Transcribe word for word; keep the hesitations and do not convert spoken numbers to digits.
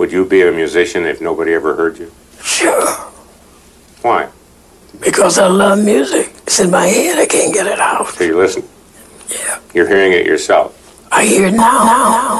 Would you be a musician if nobody ever heard you? Sure. Why? Because I love music. It's in my head. I can't get it out. So you listen. Yeah. You're hearing it yourself. I hear it now. now.